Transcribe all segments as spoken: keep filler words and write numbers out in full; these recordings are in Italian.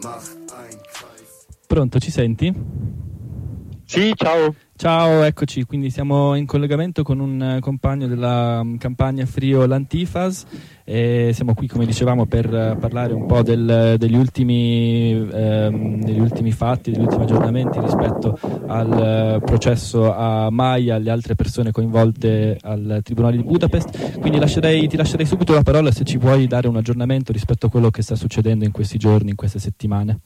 Pronto, ci senti? Sì, ciao. Ciao, eccoci, quindi siamo in collegamento con un compagno della campagna Frio l'Antifas e siamo qui, come dicevamo, per parlare un po' del, degli, ultimi, ehm, degli ultimi fatti, degli ultimi aggiornamenti rispetto al processo a Maia e alle altre persone coinvolte al Tribunale di Budapest. Quindi lascerei, ti lascerei subito la parola se ci puoi dare un aggiornamento rispetto a quello che sta succedendo in questi giorni, in queste settimane.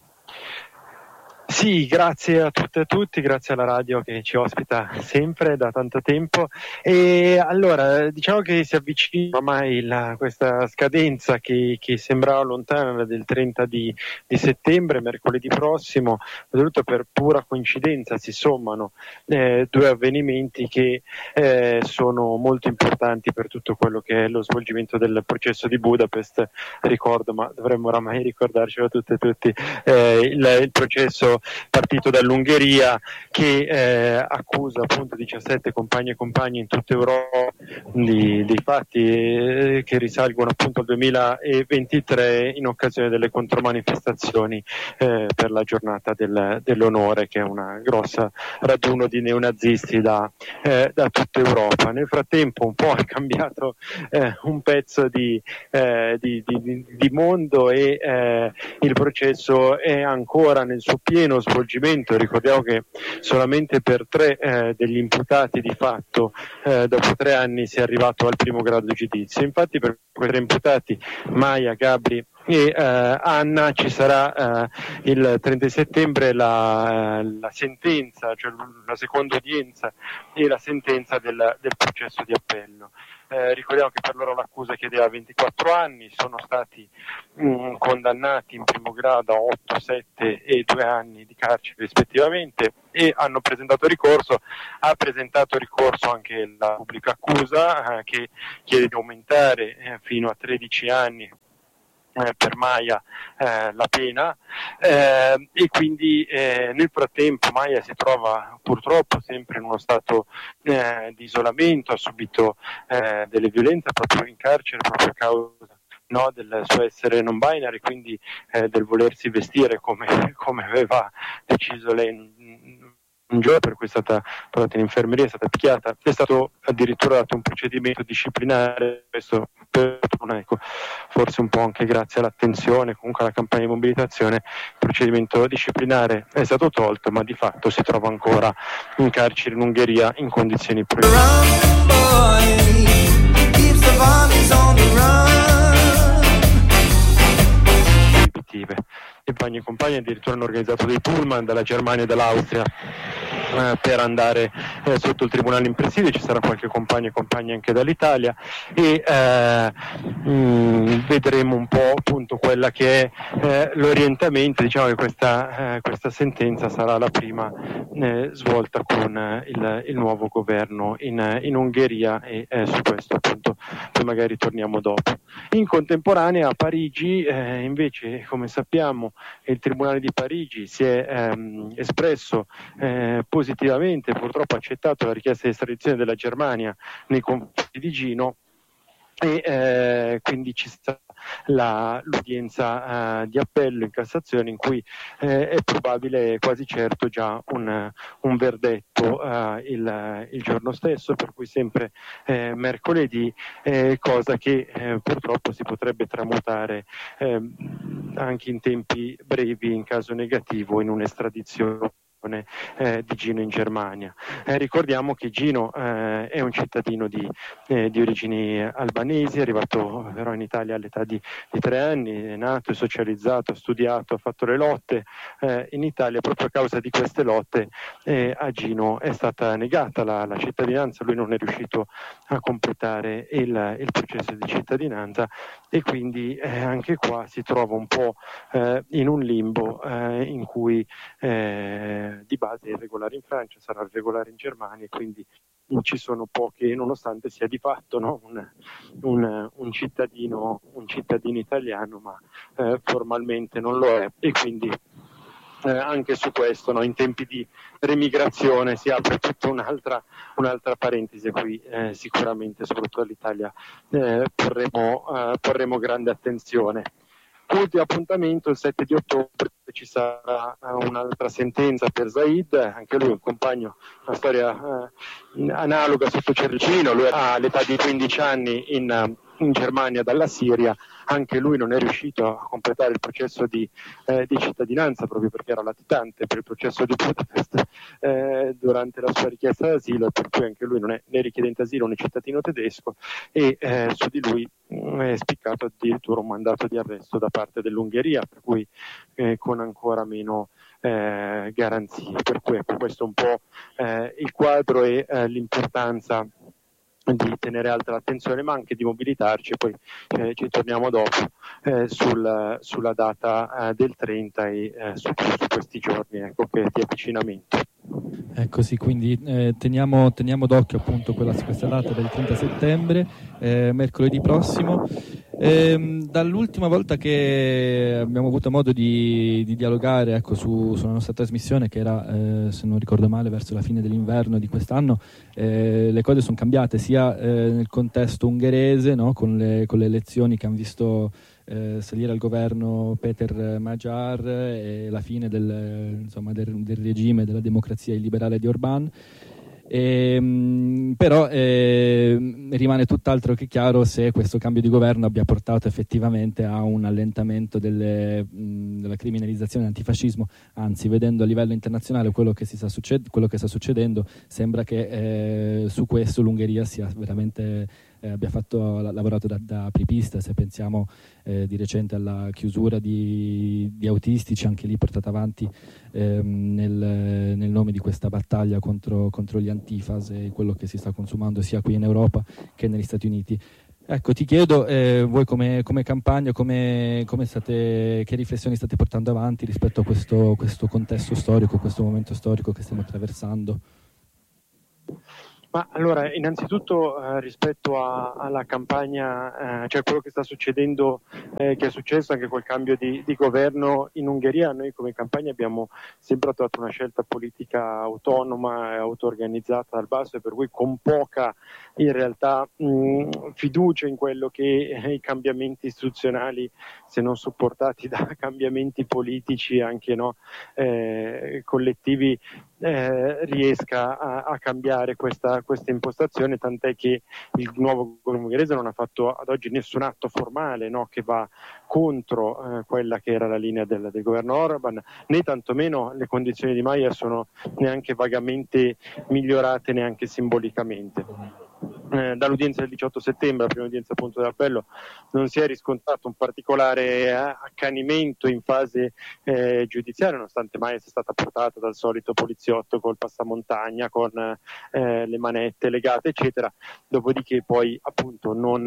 Sì, grazie a tutte e a tutti, grazie alla radio che ci ospita sempre da tanto tempo. E allora, diciamo che si avvicina ormai la, questa scadenza che, che sembrava lontana, del trenta di, di settembre, mercoledì prossimo, soprattutto per pura coincidenza si sommano eh, due avvenimenti che eh, sono molto importanti per tutto quello che è lo svolgimento del processo di Budapest. Ricordo, ma dovremmo oramai ricordarcelo tutte e tutti, eh, il, il processo partito dall'Ungheria che eh, accusa appunto diciassette compagni e compagni in tutta Europa di, di fatti eh, che risalgono appunto al duemilaventitré in occasione delle contromanifestazioni eh, per la giornata del, dell'onore, che è una grossa raduno di neonazisti da, eh, da tutta Europa. Nel frattempo un po' è cambiato eh, un pezzo di, eh, di, di, di mondo e eh, il processo è ancora nel suo pieno svolgimento. Ricordiamo che solamente per tre eh, degli imputati di fatto eh, dopo tre anni si è arrivato al primo grado di giudizio. Infatti per quei tre imputati, Maia, Gabri e eh, Anna, ci sarà eh, il trenta settembre la, la sentenza, cioè la seconda udienza e la sentenza del, del processo di appello. Eh, ricordiamo che per loro l'accusa chiedeva ventiquattro anni, sono stati mh, condannati in primo grado a otto, sette e due anni di carcere rispettivamente e hanno presentato ricorso. Ha presentato ricorso anche la pubblica accusa eh, che chiede di aumentare eh, fino a tredici anni Eh, per Maia eh, la pena eh, e quindi eh, nel frattempo Maia si trova purtroppo sempre in uno stato eh, di isolamento, ha subito eh, delle violenze proprio in carcere proprio a causa no, del suo essere non binary, quindi eh, del volersi vestire come, come aveva deciso lei un giorno, per cui è stata portata in infermeria, è stata picchiata, è stato addirittura dato un procedimento disciplinare, questo per fortuna, ecco, forse un po' anche grazie all'attenzione, comunque alla campagna di mobilitazione, il procedimento disciplinare è stato tolto, ma di fatto si trova ancora in carcere in Ungheria in condizioni proibitive. I compagni e compagni addirittura hanno organizzato dei pullman dalla Germania e dall'Austria eh, per andare eh, sotto il tribunale in presidio. Ci sarà qualche compagno e compagna anche dall'Italia e eh, mh, vedremo un po' appunto quella che è eh, l'orientamento. Diciamo che questa, eh, questa sentenza sarà la prima eh, svolta con eh, il, il nuovo governo in, in Ungheria e eh, su questo appunto poi magari torniamo dopo. In contemporanea a Parigi eh, invece, come sappiamo, il Tribunale di Parigi si è ehm, espresso eh, positivamente, purtroppo ha accettato la richiesta di estradizione della Germania nei confronti di Gino e eh, quindi ci sta la, l'udienza eh, di appello in Cassazione in cui eh, è probabile, quasi certo, già un, un verdetto eh, il, il giorno stesso, per cui sempre eh, mercoledì, eh, cosa che eh, purtroppo si potrebbe tramutare eh, anche in tempi brevi, in caso negativo, in un'estradizione Eh, di Gino in Germania. Eh, ricordiamo che Gino eh, è un cittadino di, eh, di origini albanesi, è arrivato però in Italia all'età di, di tre anni, è nato, è socializzato, ha studiato, ha fatto le lotte eh, in Italia. Proprio a causa di queste lotte eh, a Gino è stata negata la, la cittadinanza, lui non è riuscito a completare il, il processo di cittadinanza e quindi eh, anche qua si trova un po' eh, in un limbo eh, in cui eh, di base è regolare in Francia, sarà regolare in Germania e quindi ci sono poche, nonostante sia di fatto no, un, un, un, cittadino, un cittadino italiano, ma eh, formalmente non lo è e quindi eh, anche su questo no, in tempi di remigrazione si apre tutta un'altra, un'altra parentesi a cui eh, sicuramente soprattutto all'Italia eh, porremo, eh, porremo grande attenzione. Ultimo appuntamento, il sette di ottobre ci sarà un'altra sentenza per Said, anche lui un compagno, una storia eh, analoga sotto Cercino, lui ha l'età di quindici anni in, in Germania dalla Siria, anche lui non è riuscito a completare il processo di, eh, di cittadinanza proprio perché era latitante per il processo di Budapest eh, durante la sua richiesta d'asilo, e per cui anche lui non è né richiedente asilo né cittadino tedesco, e eh, su di lui mh, è spiccato addirittura un mandato di arresto da parte dell'Ungheria, per cui eh, con ancora meno eh, garanzie. Per cui ecco, questo è un po' eh, il quadro e eh, l'importanza di tenere alta l'attenzione, ma anche di mobilitarci, e poi eh, ci torniamo dopo eh, sul, sulla data eh, del trenta e eh, su, su questi giorni ecco, che, di avvicinamento. Ecco sì, quindi eh, teniamo, teniamo d'occhio appunto quella, questa data del trenta settembre, eh, mercoledì prossimo. Eh, dall'ultima volta che abbiamo avuto modo di, di dialogare ecco, su, sulla nostra trasmissione, che era, eh, se non ricordo male, verso la fine dell'inverno di quest'anno, eh, le cose sono cambiate sia eh, nel contesto ungherese, no, con, le, con le elezioni che hanno visto eh, salire al governo Peter Magyar e la fine del, insomma, del, del regime della democrazia illiberale di Orbán. E, però eh, rimane tutt'altro che chiaro se questo cambio di governo abbia portato effettivamente a un allentamento delle, mh, della criminalizzazione dell'antifascismo. Anzi, vedendo a livello internazionale quello che, si sta, succed- quello che sta succedendo, sembra che eh, su questo l'Ungheria sia veramente eh, abbia fatto, lavorato da, da apripista. Se pensiamo eh, di recente alla chiusura di, di autistici, anche lì portata avanti ehm, nel, nel nome di questa battaglia contro, contro gli antifas e quello che si sta consumando sia qui in Europa che negli Stati Uniti. Ecco, ti chiedo, eh, voi come, come campagna, come, come state, che riflessioni state portando avanti rispetto a questo, questo contesto storico, questo momento storico che stiamo attraversando? Ma allora, innanzitutto eh, rispetto a, alla campagna, eh, cioè quello che sta succedendo, eh, che è successo anche col cambio di, di governo in Ungheria, noi come campagna abbiamo sempre attuato una scelta politica autonoma e auto-organizzata dal basso, e per cui con poca in realtà mh, fiducia in quello che eh, i cambiamenti istituzionali, se non supportati da cambiamenti politici anche no, eh, collettivi, eh, riesca a, a cambiare questa questa impostazione, tant'è che il nuovo governo ungherese non ha fatto ad oggi nessun atto formale no, che va contro eh, quella che era la linea del, del governo Orban, né tantomeno le condizioni di Magyar sono neanche vagamente migliorate, neanche simbolicamente. Eh, dall'udienza del diciotto settembre, la prima udienza appunto dell'appello, non si è riscontrato un particolare eh, accanimento in fase eh, giudiziaria, nonostante mai sia stata portata dal solito poliziotto col passamontagna, con eh, le manette legate, eccetera. Dopodiché poi appunto non...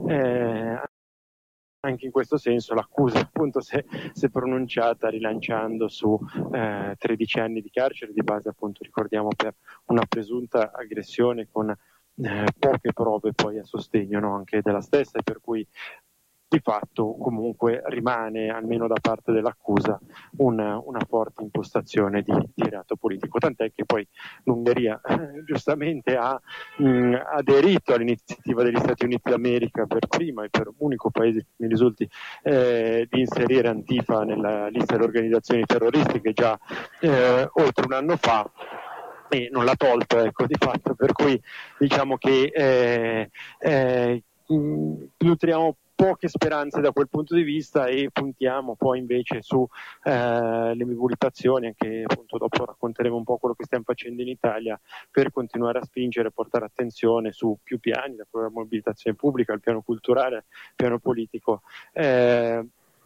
Eh, anche in questo senso l'accusa appunto si è pronunciata rilanciando su eh, tredici anni di carcere di base, appunto ricordiamo, per una presunta aggressione con Eh, poche prove poi a sostegno no, anche della stessa, e per cui di fatto comunque rimane, almeno da parte dell'accusa, una, una forte impostazione di, di reato politico, tant'è che poi l'Ungheria eh, giustamente ha mh, aderito all'iniziativa degli Stati Uniti d'America per prima e per unico paese, mi risulti, eh, di inserire Antifa nella lista delle organizzazioni terroristiche già eh, oltre un anno fa, e non l'ha tolto, ecco, di fatto, per cui diciamo che eh, eh, nutriamo poche speranze da quel punto di vista e puntiamo poi invece su eh, le mobilitazioni, anche appunto dopo racconteremo un po' quello che stiamo facendo in Italia per continuare a spingere e portare attenzione su più piani, da quella mobilitazione pubblica, al piano culturale, al piano politico, eh,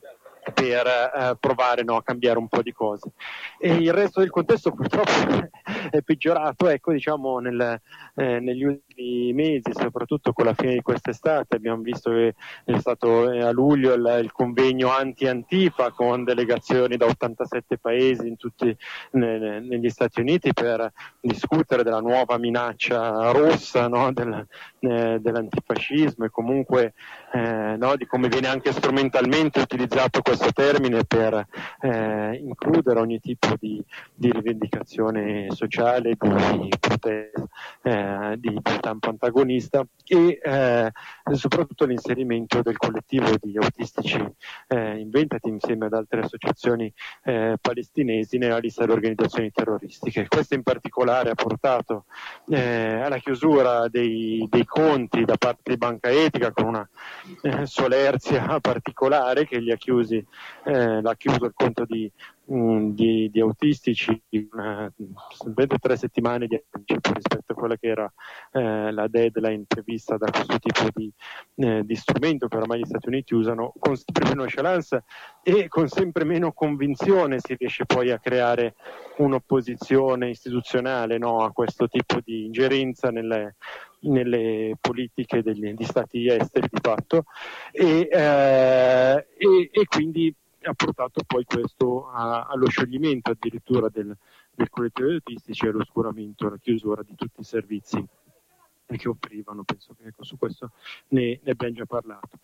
per eh, provare no, a cambiare un po' di cose. E il resto del contesto purtroppo è peggiorato, ecco, diciamo nel, eh, negli ultimi mesi, soprattutto con la fine di quest'estate. Abbiamo visto che è stato eh, a luglio il, il convegno anti-Antifa con delegazioni da ottantasette paesi in tutti ne, negli Stati Uniti per discutere della nuova minaccia rossa no, del, eh, dell'antifascismo, e comunque eh, no, di come viene anche strumentalmente utilizzato questo termine per eh, includere ogni tipo di, di rivendicazione sociale sociale di protesta eh, di, di stampo antagonista e eh, soprattutto l'inserimento del collettivo di autistici eh, inventati insieme ad altre associazioni eh, palestinesi nella lista di organizzazioni terroristiche. Questo in particolare ha portato eh, alla chiusura dei, dei conti da parte di Banca Etica con una eh, solerzia particolare che li ha chiusi, eh, l'ha chiuso il conto di Di, di autistici una, tre settimane di anticipo rispetto a quella che era eh, la deadline prevista da questo tipo di, eh, di strumento che ormai gli Stati Uniti usano con sempre meno nonchalance e con sempre meno convinzione si riesce poi a creare un'opposizione istituzionale, no, a questo tipo di ingerenza nelle, nelle politiche degli, di stati esteri di fatto e, eh, e, e quindi ha portato poi questo a, allo scioglimento addirittura del, del collettivo degli autistici e all'oscuramento, alla chiusura di tutti i servizi che offrivano. Penso che ecco, su questo ne, ne abbiamo già parlato.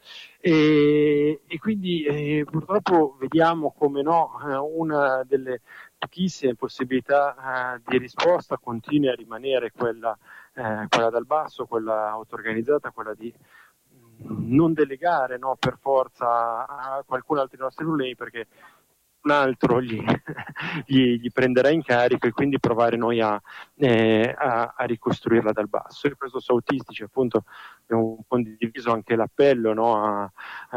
E, e quindi eh, purtroppo vediamo come no, una delle pochissime possibilità eh, di risposta continua a rimanere quella, eh, quella dal basso, quella auto-organizzata, quella di non delegare no, per forza a qualcun altro i nostri problemi perché un altro gli, gli, gli prenderà in carico e quindi provare noi a, eh, a, a ricostruirla dal basso. E questo su autistici appunto abbiamo condiviso anche l'appello no, a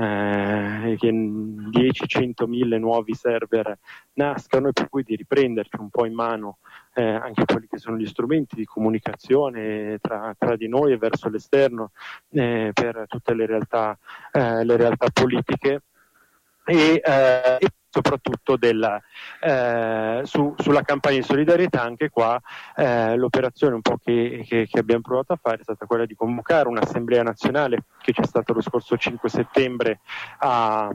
eh, che dieci cento mille nuovi server nascano e per cui di riprenderci un po' in mano eh, anche quelli che sono gli strumenti di comunicazione tra, tra di noi e verso l'esterno eh, per tutte le realtà, eh, le realtà politiche e, eh, e soprattutto della, eh, su, sulla campagna di solidarietà. Anche qua eh, l'operazione un po' che, che, che abbiamo provato a fare è stata quella di convocare un'assemblea nazionale che c'è stata lo scorso cinque settembre a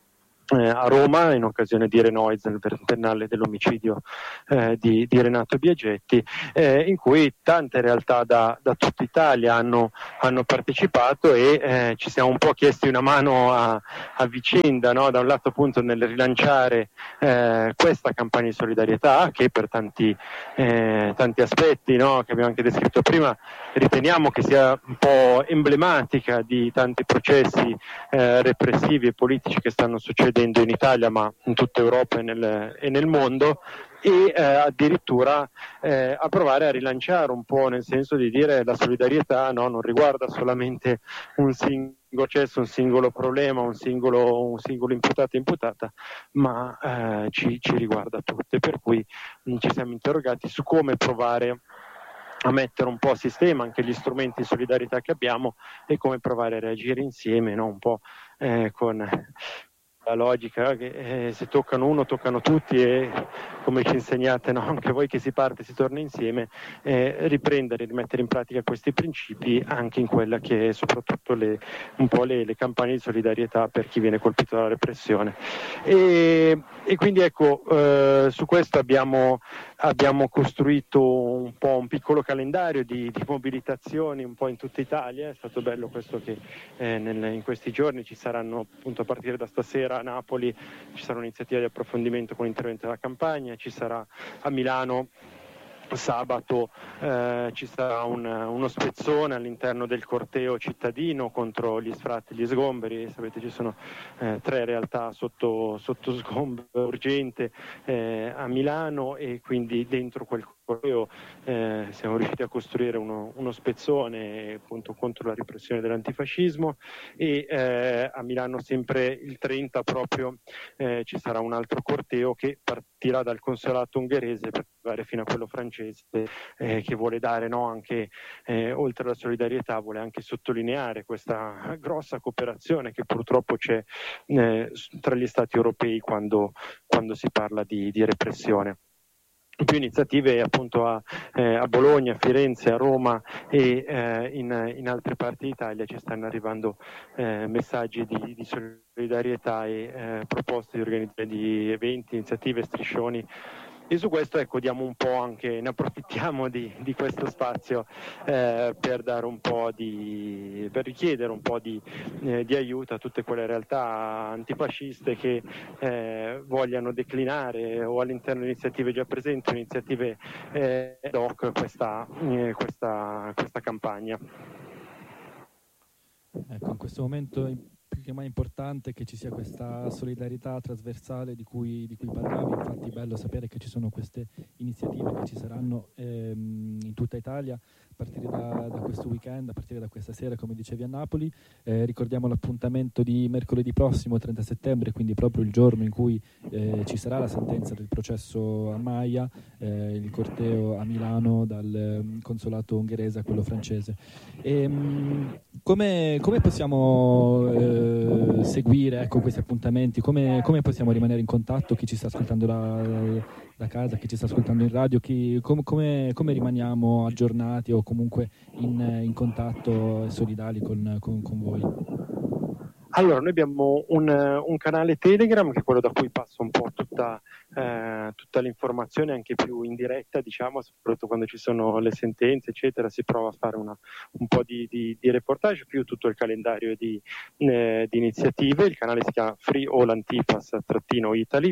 a Roma in occasione di Renoiz, nel ventennale dell'omicidio eh, di, di Renato Biagetti, eh, in cui tante realtà da, da tutta Italia hanno, hanno partecipato e eh, ci siamo un po' chiesti una mano a, a vicenda, no? Da un lato appunto nel rilanciare eh, questa campagna di solidarietà che per tanti, eh, tanti aspetti no? Che abbiamo anche descritto prima riteniamo che sia un po' emblematica di tanti processi eh, repressivi e politici che stanno succedendo in Italia ma in tutta Europa e nel, e nel mondo e eh, addirittura eh, a provare a rilanciare un po' nel senso di dire la solidarietà no, non riguarda solamente un singolo cesso, un singolo problema, un singolo, un singolo imputato e imputata, ma eh, ci, ci riguarda tutte, per cui mh, ci siamo interrogati su come provare a mettere un po' a sistema anche gli strumenti di solidarietà che abbiamo e come provare a reagire insieme no, un po' eh, con la logica che eh, se toccano uno toccano tutti e come ci insegnate no? Anche voi che si parte si torna insieme eh, riprendere e rimettere in pratica questi principi anche in quella che è soprattutto le, un po' le, le campagne di solidarietà per chi viene colpito dalla repressione e, e quindi ecco eh, su questo abbiamo, abbiamo costruito un po' un piccolo calendario di, di mobilitazioni un po' in tutta Italia. È stato bello questo che eh, nel, in questi giorni ci saranno appunto a partire da stasera a Napoli ci sarà un'iniziativa di approfondimento con l'intervento della campagna, ci sarà a Milano sabato eh, ci sarà un, uno spezzone all'interno del corteo cittadino contro gli sfratti e gli sgomberi. Sapete ci sono eh, tre realtà sotto, sotto sgombero urgente eh, a Milano e quindi dentro quel corteo eh, siamo riusciti a costruire uno, uno spezzone appunto contro la repressione dell'antifascismo e eh, a Milano sempre il trenta proprio eh, ci sarà un altro corteo che partirà dal consolato ungherese per arrivare fino a quello francese eh, che vuole dare no, anche eh, oltre alla solidarietà vuole anche sottolineare questa grossa cooperazione che purtroppo c'è eh, tra gli stati europei quando, quando si parla di, di repressione. Più iniziative appunto a, eh, a Bologna, a Firenze, a Roma e eh, in, in altre parti d'Italia ci stanno arrivando eh, messaggi di, di solidarietà e eh, proposte di organizzare di eventi, iniziative, striscioni E su questo, ecco, diamo un po' anche, ne approfittiamo di, di questo spazio eh, per dare un po' di, per richiedere un po' di, eh, di aiuto a tutte quelle realtà antifasciste che eh, vogliano declinare o all'interno di iniziative già presenti, iniziative eh, ad hoc, questa, eh, questa, questa campagna. Ecco, in questo momento è più che mai importante che ci sia questa solidarietà trasversale di cui, di cui parlavi. Infatti è bello sapere che ci sono queste iniziative che ci saranno ehm, in tutta Italia a partire da, da questo weekend, a partire da questa sera, come dicevi, a Napoli. Eh, ricordiamo l'appuntamento di mercoledì prossimo, trenta settembre, quindi proprio il giorno in cui eh, ci sarà la sentenza del processo a Maia, eh, il corteo a Milano dal eh, consolato ungherese a quello francese. E, mh, come, come possiamo eh, seguire, ecco, questi appuntamenti? Come, come possiamo rimanere in contatto? Chi ci sta ascoltando da, da casa, chi ci sta ascoltando in radio, chi, com, come, come rimaniamo aggiornati o comunque in, in contatto e solidali con, con, con voi? Allora, noi abbiamo un, un canale Telegram che è quello da cui passa un po' tutta, eh, tutta l'informazione, anche più in diretta, diciamo, soprattutto quando ci sono le sentenze, eccetera, si prova a fare una, un po' di, di, di reportage, più tutto il calendario di, eh, di iniziative. Il canale si chiama Free All Antifas Italy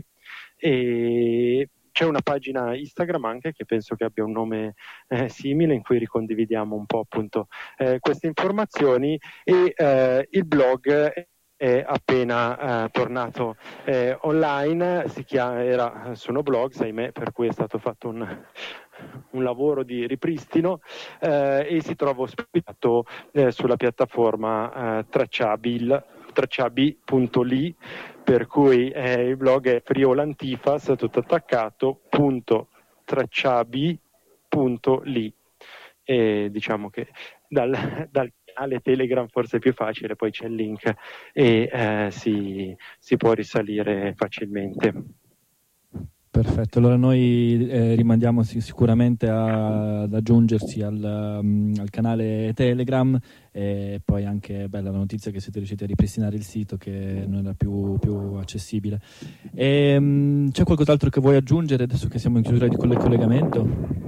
e c'è una pagina Instagram anche che penso che abbia un nome eh, simile, in cui ricondividiamo un po' appunto eh, queste informazioni, e eh, il blog è appena eh, tornato eh, online, si chiama, era su Noblogs, ahimè, per cui è stato fatto un, un lavoro di ripristino eh, e si trova ospitato eh, sulla piattaforma eh, tracciabil tracciabi punto li, per cui eh, il blog è friolantifas tutto attaccato punto tracciabi punto li, e diciamo che dal, dal canale Telegram forse è più facile, poi c'è il link e eh, si, si può risalire facilmente. Perfetto, allora noi eh, rimandiamo sicuramente a, ad aggiungersi al, um, al canale Telegram, e poi anche bella la notizia che siete riusciti a ripristinare il sito che non era più, più accessibile. E, um, c'è qualcos'altro che vuoi aggiungere adesso che siamo in chiusura di collegamento?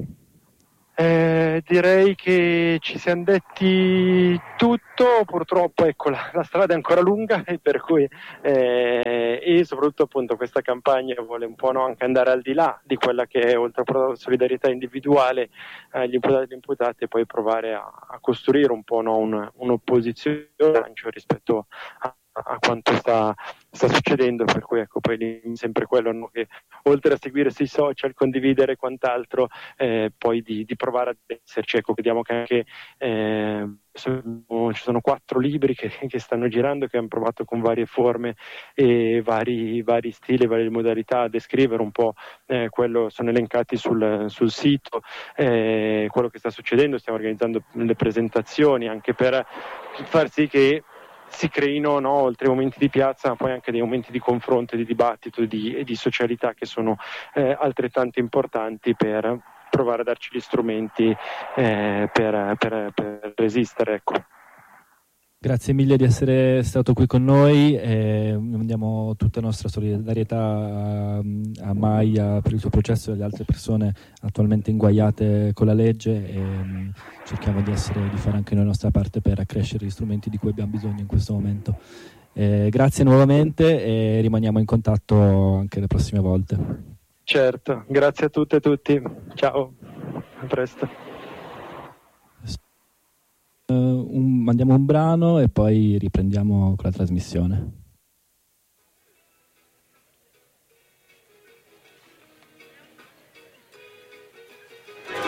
Eh, direi che ci siamo detti tutto, purtroppo ecco la, la strada è ancora lunga, e per cui eh, e soprattutto appunto questa campagna vuole un po', no, anche andare al di là di quella che è, oltre alla solidarietà individuale agli eh, imputati e alle imputate, e poi provare a, a costruire un po', no, un, un'opposizione rispetto a a quanto sta, sta succedendo, per cui ecco poi sempre quello, no, che oltre a seguire sui social, condividere e quant'altro, eh, poi di, di provare ad esserci. Ecco, vediamo che anche eh, sono, ci sono quattro libri che, che stanno girando, che hanno provato con varie forme e vari, vari stili, varie modalità a descrivere un po' eh, quello, sono elencati sul, sul sito, eh, quello che sta succedendo. Stiamo organizzando le presentazioni anche per far sì che si creino, no, oltre ai momenti di piazza, poi anche dei momenti di confronto, di dibattito e di, di socialità, che sono eh, altrettanto importanti per provare a darci gli strumenti eh, per, per, per resistere, ecco. Grazie mille di essere stato qui con noi, e mandiamo tutta la nostra solidarietà a, a Maia per il suo processo e alle altre persone attualmente inguaiate con la legge, e um, cerchiamo di, essere, di fare anche noi la nostra parte per accrescere gli strumenti di cui abbiamo bisogno in questo momento. Eh, grazie nuovamente e rimaniamo in contatto anche le prossime volte. Certo, grazie a tutte e tutti, ciao, a presto. Uh, un, mandiamo un brano e poi riprendiamo con la trasmissione.